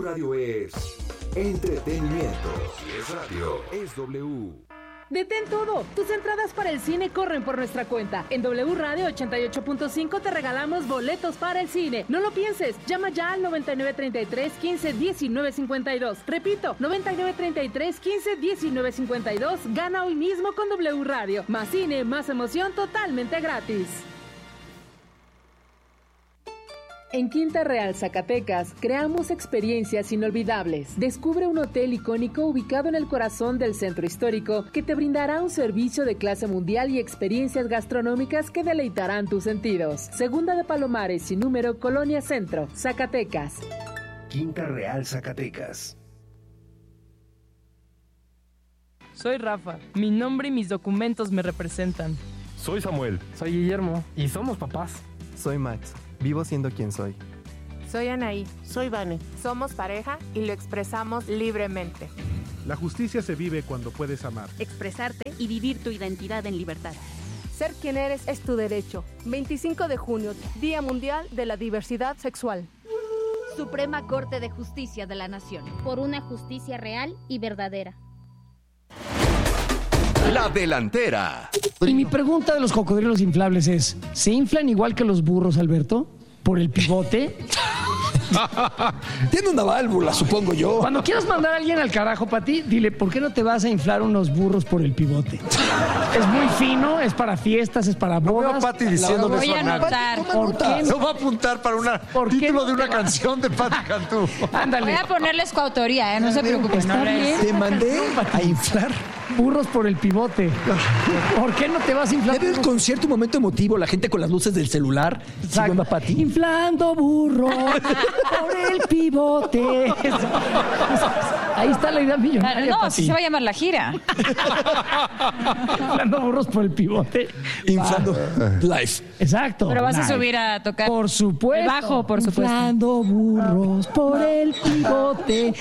Radio es entretenimiento. Si es radio, es W. Detén todo. Tus entradas para el cine corren por nuestra cuenta. En W Radio 88.5 te regalamos boletos para el cine. No lo pienses. Llama ya al 9933 15 19 52. Repito, 9933 15 19 52. Gana hoy mismo con W Radio. Más cine, más emoción, totalmente gratis. En Quinta Real, Zacatecas, creamos experiencias inolvidables. Descubre un hotel icónico ubicado en el corazón del centro histórico que te brindará un servicio de clase mundial y experiencias gastronómicas que deleitarán tus sentidos. Segunda de Palomares, sin número, Colonia Centro, Zacatecas. Quinta Real, Zacatecas. Soy Rafa. Mi nombre y mis documentos me representan. Soy Samuel. Soy Guillermo. Y somos papás. Soy Max. Vivo siendo quien soy. Soy Anaí. Soy Vane. Somos pareja y lo expresamos libremente. La justicia se vive cuando puedes amar, expresarte y vivir tu identidad en libertad. Ser quien eres es tu derecho. 25 de junio, Día Mundial de la Diversidad Sexual. Suprema Corte de Justicia de la Nación. Por una justicia real y verdadera. La delantera. Y mi pregunta de los cocodrilos inflables es, ¿se inflan igual que los burros, Alberto? ¿Por el pivote? Tiene una válvula, supongo yo. Cuando quieras mandar a alguien al carajo, Pati, dile, ¿por qué no te vas a inflar unos burros por el pivote? Es muy fino, es para fiestas, es para bodas. No veo a Pati diciéndole eso a nadie. ¿Por qué no? No va a apuntar para un título de una canción de Pati Cantú. Ándale. Voy a ponerles coautoría, no se preocupen. Está bien. Te mandé a inflar burros por el pivote. ¿Por qué no te vas a inflar? Debe el concierto un momento emotivo, la gente con las luces del celular. ¿Sí, llama Pati? Inflando burros por el pivote. Ahí está la idea millonaria. No, así se va a llamar la gira. Inflando burros por el pivote. Inflando live. Exacto. Pero vas live. a subir a tocar. Por supuesto. El bajo, por supuesto. Inflando burros por el pivote.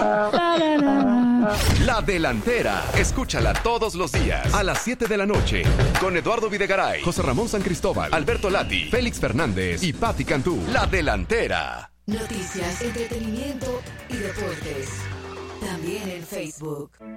La delantera. Escúchala todos los días a las 7 de la noche con Eduardo Videgaray, José Ramón San Cristóbal, Alberto Lati, Félix Fernández y Pati Cantú. La delantera. Noticias, entretenimiento y deportes. También en Facebook.